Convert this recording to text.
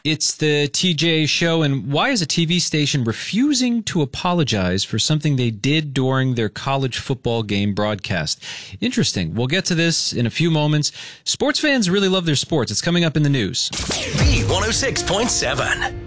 It's the TJ Show, and why is a TV station refusing to apologize for something they did during their college football game broadcast? Interesting. We'll get to this in a few moments. Sports fans really love their sports. It's coming up in the news. B106.7.